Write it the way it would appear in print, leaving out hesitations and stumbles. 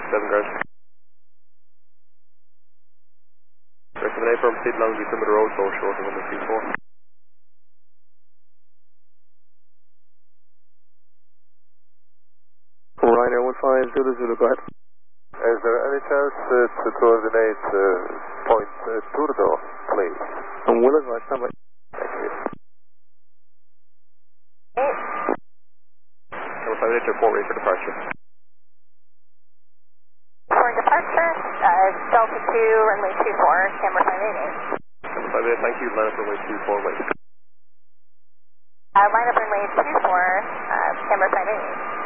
ground. Recommend from proceed along the perimeter road, so short of number 24. Ryanair 15 Zulu Zulu, go ahead. Is there any chance to coordinate point Turdo, please? And will advise, stand by. Thank you. Number 5 to report ready for departure. For departure, Delta 2, runway 24, camera 588. Number 5 thank you, line up runway 24, wait. Line up runway 24, camera 588.